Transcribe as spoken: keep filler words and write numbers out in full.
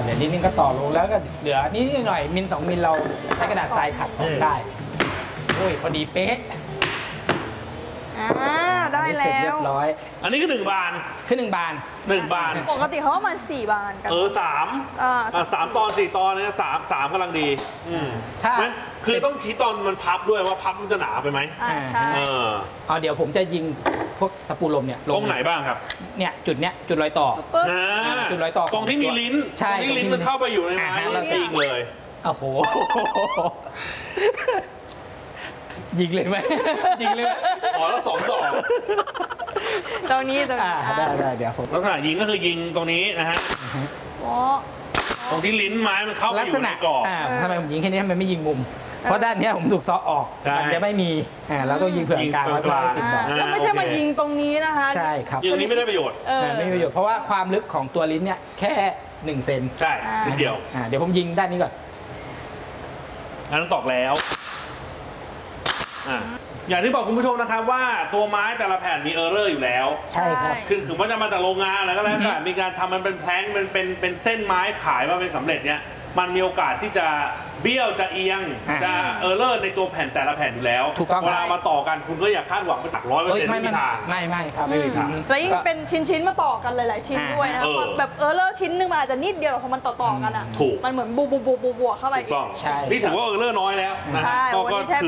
เหลือนิดนึงก็ต่อลงแล้วก็เหลือนิดหน่อยมิลสองมิลเราใช้กระดาษทรายขัดได้โอ้ยพอดีเป๊ะอ่าได้เสร็จแล้เรียว บร้อยอันนี้ก็หนึ่งบานขึ้นหนึ่งบานหนึ่งบานปกติเขาประมาณสี่บานกันเออสามอ่าอ่ะสามตอนสี่ตอนเนี่ยสามสามกำลังดีอืมถ้างั้นคือต้องคิดตอนมันพับด้วยว่าพับมันจะหนาไปไหมอ่าใช่เออเอาเดี๋ยวผมจะยิงพวกตะปูลมเนี่ยลตรงไหนบ้างครับเนี่ยจุดเนี้ยจุดรอยต่อปึ๊บนะจุดรอยต่อตรงที่มีลิ้นใช่ตรงที่ลิ้นมันเข้าไปอยู่ในไม้อ่าแล้วยิงเลยโอ้โหยิงเลยไหมยิงเลยไหมขอละสองดอกตรงนี้ตรงอ่านี้ได้ได้เดี๋ยวผมลักษณะยิงก็คือยิงตรงนี้นะฮะโอ้ตรงที่ลิ้นไม้มันเข้าไปลักอษยู่ณะในกรอบอ่าทำไมผมยิงแค่นี้ทำไมไม่ยิงมุม เพราะด้านเนี้ยผมถูกซ้อออกใช่มันจะไม่มีอ่าเราต้องยิงเผื่อกลางไว้เพื่อให้ติดต่ออ่าแล้วไม่ใช่มายิงตรงนี้นะคะใช่ครับยิงตรงนี้ไม่ได้ประโยชน์เอออ่าไม่มีประโยชน์เพราะว่าความลึกของตัวลิ้นเนี่ยแค่หนึ่งเซนใช่นิดเดียวอ่าเดี๋ยวผมยิงด้านนี้ก่อนอันนั้นตอกแล้วอ่ะอย่างที่บอกคุณผู้ชมนะครับว่าตัวไม้แต่ละแผ่นมีเออร์เรอร์อยู่แล้วใช่ครับคือถึงว่าจะมาจากโรงงานอะไรก็แล้วแต่มีการทำมันเป็นแพลงเป็นเป็นเป็นเส้นไม้ขายมาเป็นสำเร็จเนี่ยมันมีโอกาสที่จะเบี้ยวจะเอียงอ่าจะเออร์เลอร์ในตัวแผ่นแต่ละแผ่นอยู่แล้วถูกต้องเวลามาต่อกันคุณก็อย่าคาดหวังไปตักร้อยเปอร์เอ้ยเซ็นต์ไม่ไม่มีไม่ทางไม่ไม่ครับไม่มีทางแล้วยิ่งก็เป็นชิ้นๆมาต่อกันหลาย ๆ ชิ้นอ่าด้วยนะเออแบบเออเลอร์ชิ้นหนึงมันอาจจะนิดเดียวแต่พอมันต่อๆกันอ่ะถูกมันเหมือนบูบูบูบูบูเข้าไปถูกต้องใช่นี่ถือว่าเออร์เลอร์น้อยแล้วนะใช่ก็วันก็นี้แทบคือ